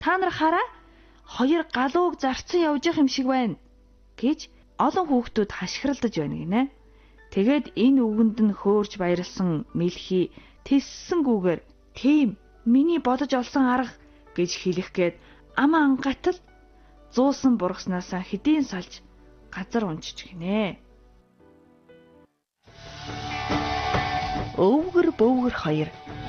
Та нар хараа, хоёр галууг зарцсан явж явах юм шиг байна гэж олон хүүхдүүд хашгиралдаж байна гинэ. Тэгээд энэ үгэнд нь хөөрж баярлсан Мэлхий тэссэнгүүгээр "Тийм, миний бодож олсон арга" гэж хэлэх гээд амаа ангатал зуусан бургаснасаа хэдийн салж газар унжиж гинэ. Өвгөр бөвгөр хоёр.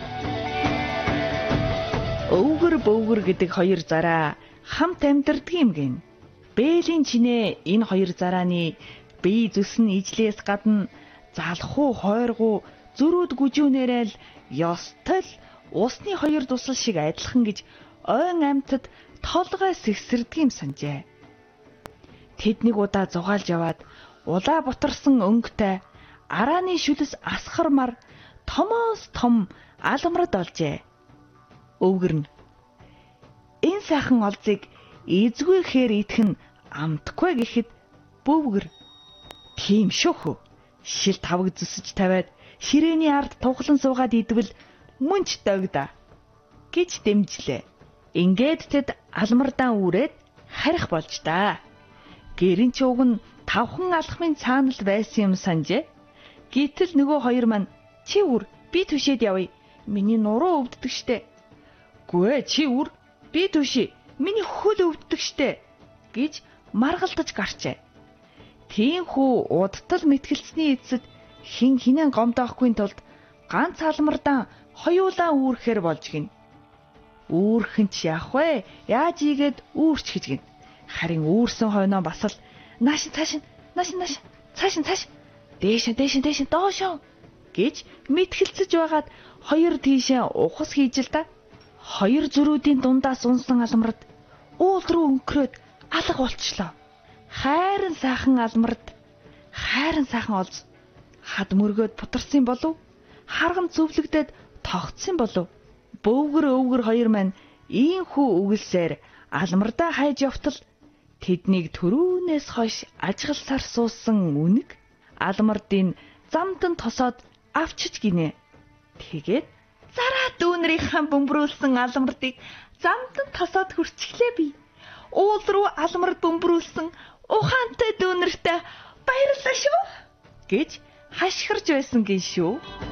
Өвгөр бөвгөр гэдэг хоёр зараа хамт амьдардаг юм гин. Бээлийн чинээ энэ хоёр зарааны бие зүс нь ижлээс гадна залхуу хойргуу зөрүүд гүжүүнээрэл ёстол усны хоёр дусал шиг адилхан гэж ойн амьтад толгой сэгсэрдэг юм санжээ. Тэд нэг удаа зугаалж яваад улаа бутарсан өнгөтэй арааны шүлэс асхармар томоос том алгамрад олжээ. Өвгөр нь "Энэ сайхан олзыг эзгүйхээр идэх нь амтгүй" гэхэд бөвгөр "Тийм шүүх. Шил тавг зүсэж тавиад ширээний ард тухлан суугаад идвэл мөн ч догдоо" гэж дэмжлээ. Ингээд тэд алмардаан үрээд харих болж та. Гэрэн ч уг нь 5хан алхмын цаанал байсан юм санжээ. Гэтэл нөгөө хоёр маань "Чи үр, би түшээд явъя. Миний нуруу өвддөг штэ." "Гүй ээ, чи үр, би түший. Миний хөл өвддөг штэ" гэж маргалдаж гарчээ. Тийхүү удтал мэтгэлцсний эцэд хинэн гомдоохгүй тулд ганц алмардаан хоёулаа үүрхээр болж гин. Үүрхэн ч яах вэ? Яаж ийгээд үүрч гэж гин. Харин үүрсэн хойноо бас л нааш дээш доошоо гэж мэтгэлцэж байгаад хоёр тийшээ ухас хийж л да. Хоёр зөрүүдийн дундаас унсан алмарт уул руу өнгөрөөд алга болчихлоо. Хайран сайхан алмарт, хайран сайхан олз хад мөргөөд путарсан болов? Харган зөвлөгдөд тогтсон болов? Бөвгөр хоёр маань ийхүү үгэлсээр алмардаа хайж явтал тэднийг төрүүнээс хойш ажигласаар суусан үнэг алмардын замдан тосоод авчиж гинэ. Тэгээд зараа дүүнрийнхэн бөмбөрүүлсэн алмардыг замдан тосоод хүрчихлээ би. Уул руу алмард бөмбөрүүлсэн ухаантай дүүнэртэй баярлалаа шүү гэж хашгирж байсан гин шүү.